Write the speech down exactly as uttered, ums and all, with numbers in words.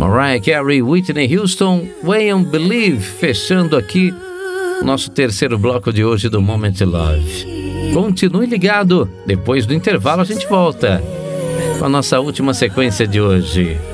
Mariah Carey, Whitney Houston, When You Believe, fechando aqui o nosso terceiro bloco de hoje do Moment Love. Continue ligado, depois do intervalo a gente volta com a nossa última sequência de hoje.